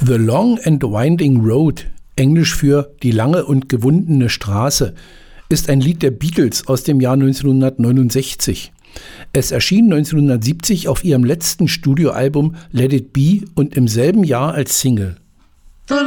The Long and Winding Road, englisch für Die lange und gewundene Straße, ist ein Lied der Beatles aus dem Jahr 1969. Es erschien 1970 auf ihrem letzten Studioalbum Let It Be und im selben Jahr als Single.